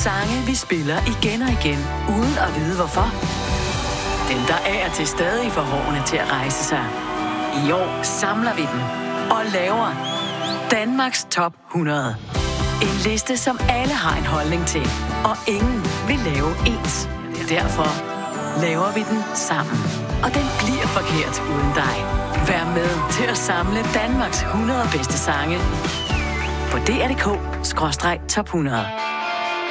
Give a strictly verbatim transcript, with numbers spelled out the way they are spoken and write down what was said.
Sange, vi spiller igen og igen, uden at vide hvorfor. Dem, der er til stadig for hårene til at rejse sig. I år samler vi dem og laver Danmarks Top hundrede. En liste, som alle har en holdning til, og ingen vil lave ens. Derfor laver vi den sammen. Og den bliver forkert uden dig. Vær med til at samle Danmarks hundrede bedste sange på d r punktum d k skråstreg top hundrede.